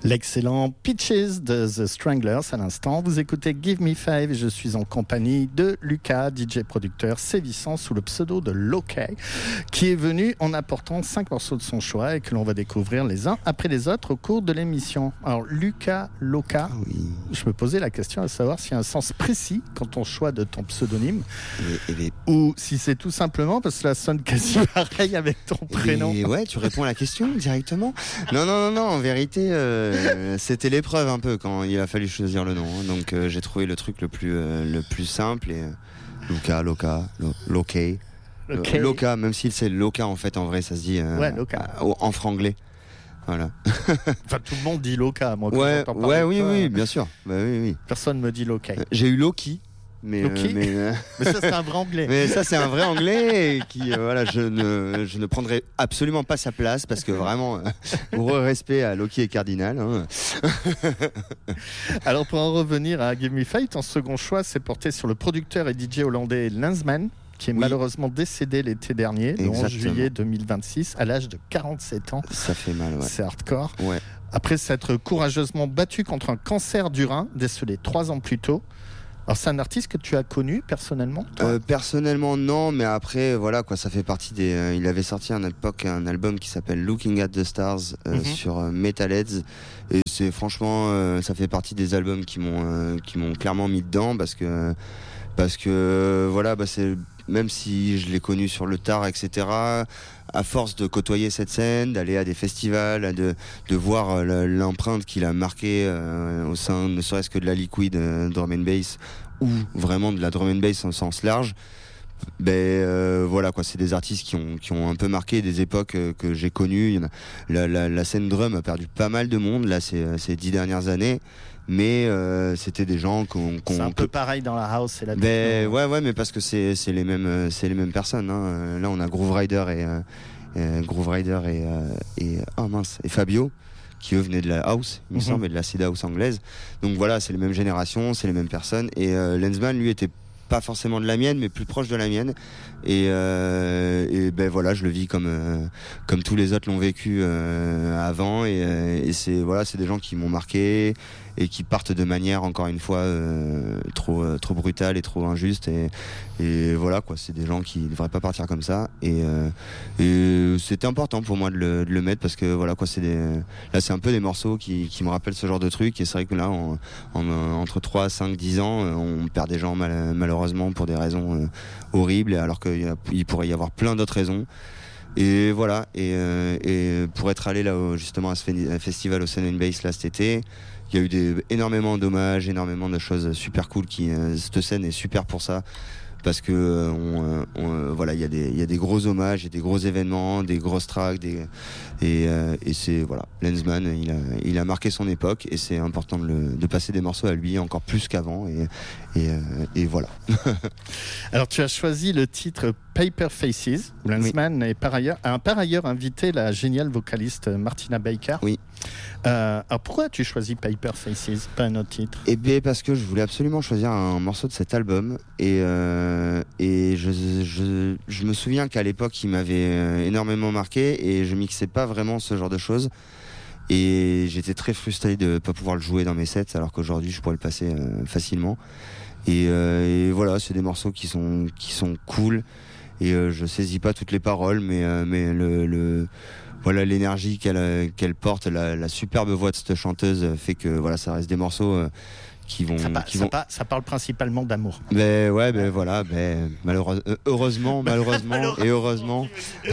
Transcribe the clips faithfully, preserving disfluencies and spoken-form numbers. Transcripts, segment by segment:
L'excellent Peaches de The Stranglers à l'instant. Vous écoutez Give Me Five et je suis en compagnie de Lucas, D J producteur sévissant sous le pseudo de Lokai, qui est venu en apportant cinq morceaux de son choix et que l'on va découvrir les uns après les autres au cours de l'émission. Alors Lucas, Loka, ah oui. Je me posais la question à savoir s'il y a un sens précis quand on choisit de ton pseudonyme et, et les... ou si c'est tout simplement parce que ça sonne quasi pareil avec ton et prénom. Et ouais, tu réponds à la question directement. Non, non, non, non, en vérité... Euh... Euh, c'était l'épreuve un peu quand il a fallu choisir le nom, hein. Donc euh, j'ai trouvé le truc le plus euh, le plus simple et euh, Luca, Loka, Lo- Lokai, okay. Loka, même si c'est Loka en fait en vrai ça se dit euh, ouais, Loka. Euh, en franglais. Voilà. Enfin tout le monde dit Loka, moi. Quand ouais, j'entends ouais, oui, toi, oui, bien sûr. Bah, oui, oui. Personne me dit Lokai. Euh, j'ai eu Loki. Mais, euh, mais, euh... mais ça c'est un vrai anglais. Mais ça c'est un vrai anglais et qui euh, voilà je ne je ne prendrai absolument pas sa place parce que vraiment euh, gros respect à Loki et Cardinal. Hein. Alors pour en revenir à Give Me Five, ton second choix s'est porté sur le producteur et D J hollandais Lensman, qui est oui. malheureusement décédé l'été dernier, le onze juillet deux mille vingt-six, à l'âge de quarante-sept ans. Ça fait mal, ouais. C'est hardcore. Ouais. Après s'être courageusement battu contre un cancer du rein, décelé trois ans plus tôt. Alors c'est un artiste que tu as connu personnellement, toi ? euh, Personnellement non, mais après voilà quoi, ça fait partie des. Euh, il avait sorti à une époque un album qui s'appelle Looking at the Stars euh, mm-hmm. sur euh, Metalheads et c'est franchement euh, ça fait partie des albums qui m'ont euh, qui m'ont clairement mis dedans parce que parce que euh, voilà bah c'est même si je l'ai connu sur le tard et cetera. À force de côtoyer cette scène, d'aller à des festivals, de, de voir l'empreinte qu'il a marquée euh, au sein ne serait-ce que de la liquid euh, drum and bass ou vraiment de la drum and bass en sens large, ben euh, voilà quoi, c'est des artistes qui ont qui ont un peu marqué des époques euh, que j'ai connues. La, la, la scène drum a perdu pas mal de monde là ces ces dix dernières années. Mais euh, c'était des gens qu'on, qu'on c'est un peu peut... pareil dans la house et la ben, ouais ouais mais parce que c'est c'est les mêmes c'est les mêmes personnes hein. Là on a Groove Rider et, euh, et Groove Rider et euh, et oh mince et Fabio qui eux venaient de la house il me mm-hmm. semble et de la acid house anglaise, donc voilà c'est les mêmes générations, c'est les mêmes personnes et euh, Lensman lui était pas forcément de la mienne mais plus proche de la mienne et, euh, et ben voilà je le vis comme euh, comme tous les autres l'ont vécu euh, avant et, euh, et c'est voilà c'est des gens qui m'ont marqué et qui partent de manière encore une fois euh, trop euh, trop brutale et trop injuste et, et voilà quoi, c'est des gens qui ne devraient pas partir comme ça et, euh, et c'était important pour moi de le, de le mettre parce que voilà quoi, c'est des, là c'est un peu des morceaux qui, qui me rappellent ce genre de truc et c'est vrai que là en, en, entre trois, cinq, dix ans on perd des gens mal, malheureusement pour des raisons euh, horribles alors qu'il pourrait y avoir plein d'autres raisons. Et voilà, et, euh, et pour être allé là justement à ce festival au Sun and Bass là cet été, il y a eu des, énormément d'hommages, énormément de choses super cool qui euh, cette scène est super pour ça parce que euh, on, on, voilà il y a des il y a des gros hommages, il y a des gros événements, des grosses tracks, des et, euh, et c'est voilà Lensman il a il a marqué son époque et c'est important de, le, de passer des morceaux à lui encore plus qu'avant et et, euh, et voilà. Alors tu as choisi le titre Paper Faces. Lensman oui. est par ailleurs a par ailleurs invité la géniale vocaliste Martina Baker. Oui. Euh, alors pourquoi tu choisis Paper Faces, pas un autre titre ? Eh bien parce que je voulais absolument choisir un morceau de cet album et euh, et je, je je me souviens qu'à l'époque il m'avait énormément marqué et je mixais pas vraiment ce genre de choses et j'étais très frustré de pas pouvoir le jouer dans mes sets alors qu'aujourd'hui je pourrais le passer euh, facilement et, euh, et voilà c'est des morceaux qui sont qui sont cool et euh, je saisis pas toutes les paroles mais euh, mais le, le voilà l'énergie qu'elle qu'elle porte, la, la superbe voix de cette chanteuse fait que voilà ça reste des morceaux euh, qui vont ça, pa- qui ça, vont pa- ça parle principalement d'amour. Ben ouais ben voilà ben malheureusement heureusement malheureusement et heureusement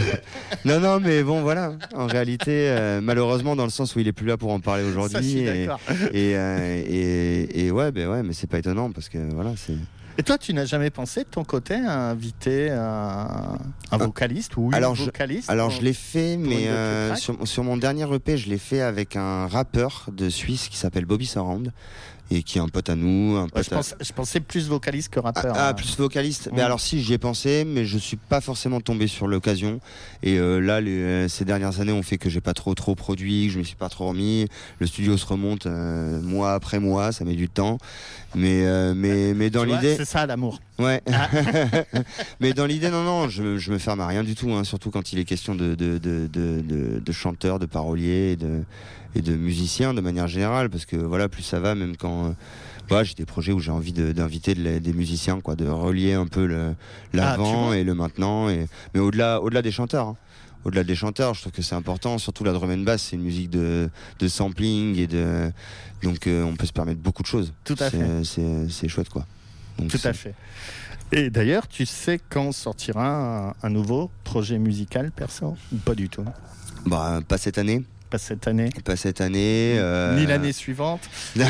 non non mais bon voilà en réalité euh, malheureusement dans le sens où il est plus là pour en parler aujourd'hui ça, je suis et, d'accord. et, euh, et et ouais ben ouais mais c'est pas étonnant parce que voilà c'est. Et toi, tu n'as jamais pensé de ton côté à inviter un, un vocaliste ou une alors vocaliste je, Alors je l'ai fait, mais euh, sur, sur mon dernier E P, je l'ai fait avec un rappeur de Suisse qui s'appelle Bobby Surround et qui est un pote à nous. Un pote ouais, je, pense, à... je pensais plus vocaliste que rappeur. Ah, hein. ah plus vocaliste. Mmh. Mais alors si, j'y ai pensé, mais je suis pas forcément tombé sur l'occasion. Et euh, là, les, ces dernières années ont fait que j'ai pas trop trop produit, que je me suis pas trop remis. Le studio se remonte euh, mois après mois, ça met du temps. Mais euh, mais mais dans tu l'idée, vois, c'est ça l'amour. Ouais. Ah. Mais dans l'idée, non, non, je, je me ferme à rien du tout, hein, surtout quand il est question de, de, de, de, de, de chanteurs, de paroliers et de, et de musiciens de manière générale, parce que voilà, plus ça va, même quand... Euh, ouais, j'ai des projets où j'ai envie de, d'inviter de, des musiciens, quoi, de relier un peu le, l'avant ah, et le maintenant, et, mais au-delà, au-delà des chanteurs. Hein. Au-delà des chanteurs, je trouve que c'est important, surtout la drum and bass, c'est une musique de, de sampling, et de, donc euh, on peut se permettre beaucoup de choses. Tout à c'est, fait. C'est, c'est chouette, quoi. Donc, Tout c'est... à fait. Et d'ailleurs, tu sais quand sortira un, un nouveau projet musical, perso? Ou pas du tout? Bah, pas cette année. Pas cette année. Pas cette année. Euh... Ni l'année suivante.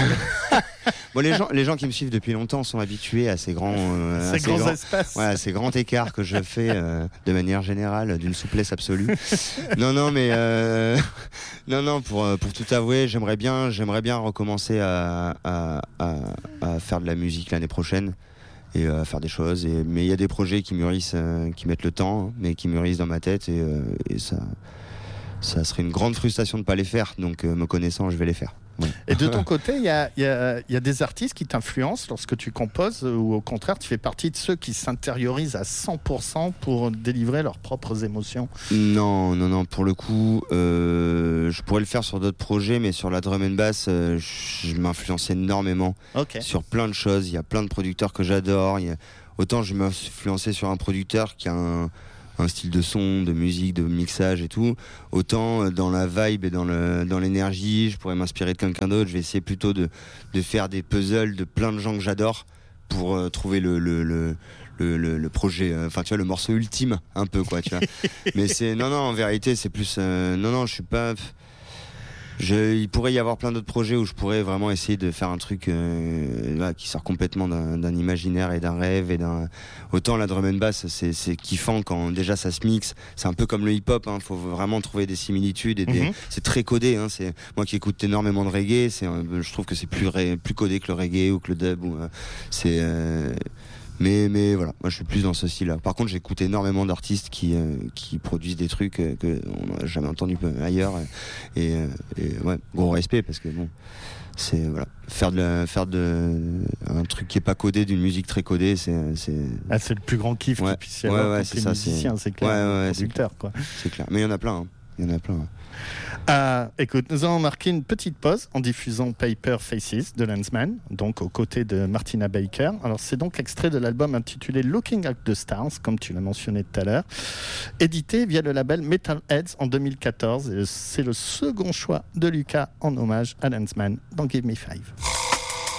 Bon, les gens, les gens qui me suivent depuis longtemps sont habitués à ces grands, euh, ces à grands ces grands, espaces, ouais, à ces grands écarts que je fais euh, de manière générale, d'une souplesse absolue. non, non, mais euh, non, non, pour pour tout avouer, j'aimerais bien, j'aimerais bien recommencer à à, à à faire de la musique l'année prochaine et à faire des choses. Et mais il y a des projets qui mûrissent, euh, qui mettent le temps, hein, mais qui mûrissent dans ma tête et, euh, et ça. Ça serait une grande frustration de ne pas les faire, donc euh, me connaissant, je vais les faire. Ouais. Et de ton côté, il y a, y, a, y a des artistes qui t'influencent lorsque tu composes, ou au contraire, tu fais partie de ceux qui s'intériorisent à cent pour cent pour délivrer leurs propres émotions? Non, non, non, pour le coup, euh, je pourrais le faire sur d'autres projets, mais sur la drum and bass, euh, je m'influence énormément okay. sur plein de choses. Il y a plein de producteurs que j'adore. Il y a... Autant je m'influençais sur un producteur qui a un... un style de son, de musique, de mixage et tout, autant dans la vibe et dans, le, dans l'énergie, je pourrais m'inspirer de quelqu'un d'autre. Je vais essayer plutôt de, de faire des puzzles de plein de gens que j'adore pour euh, trouver le, le, le, le, le, le projet, enfin euh, tu vois, le morceau ultime un peu, quoi, tu vois. Mais c'est, non, non, en vérité, c'est plus, euh, non, non, je suis pas... Je, il pourrait y avoir plein d'autres projets où je pourrais vraiment essayer de faire un truc euh, là, qui sort complètement d'un, d'un imaginaire et d'un rêve et d'un... Autant la drum and bass, c'est, c'est kiffant quand déjà ça se mixe. C'est un peu comme le hip-hop, hein, faut vraiment trouver des similitudes et des... Mm-hmm. C'est très codé. Hein, c'est moi qui écoute énormément de reggae, c'est, je trouve que c'est plus ré... plus codé que le reggae ou que le dub. Ou, euh, c'est euh... Mais, mais voilà, moi je suis plus dans ce style-là. Par contre, j'écoute énormément d'artistes qui, euh, qui produisent des trucs euh, qu'on n'a jamais entendu ailleurs. Et, et, et ouais, gros respect parce que bon, c'est voilà, faire de la, faire de un truc qui est pas codé, d'une musique très codée, c'est c'est, ah, c'est le plus grand kiff ouais, qu'il puisse y avoir ouais, ouais, quand c'est t'es ça, musicien, c'est, c'est clair. Ouais, ouais, producteur, c'est quoi. C'est clair. Mais il y en a plein. Hein. Il y en a plein. Ouais. Euh, écoute, nous allons marquer une petite pause en diffusant Paper Faces de Lensman, donc aux côtés de Martina Baker. Alors c'est donc extrait de l'album intitulé Looking at the Stars, comme tu l'as mentionné tout à l'heure, édité via le label Metalheads en deux mille quatorze. Et c'est le second choix de Lucas en hommage à Lensman dans Give Me Five.